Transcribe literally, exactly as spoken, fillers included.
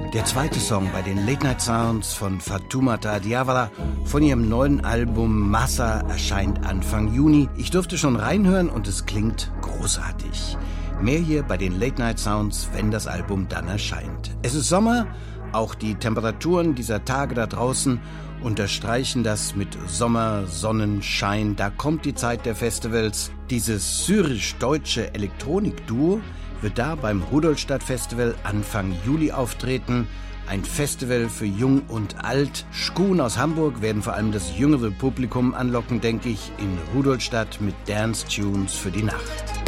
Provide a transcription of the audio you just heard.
Der zweite Song bei den Late Night Sounds von Fatoumata Diawara von ihrem neuen Album Massa erscheint Anfang Juni. Ich durfte schon reinhören und es klingt großartig. Mehr hier bei den Late Night Sounds, wenn das Album dann erscheint. Es ist Sommer, auch die Temperaturen dieser Tage da draußen unterstreichen das mit Sommer, Sonnenschein. Da kommt die Zeit der Festivals. Dieses syrisch-deutsche Elektronikduo wird da beim Rudolstadt Festival Anfang Juli auftreten. Ein Festival für Jung und Alt. Schkuhn aus Hamburg werden vor allem das jüngere Publikum anlocken, denke ich, in Rudolstadt mit Dance-Tunes für die Nacht.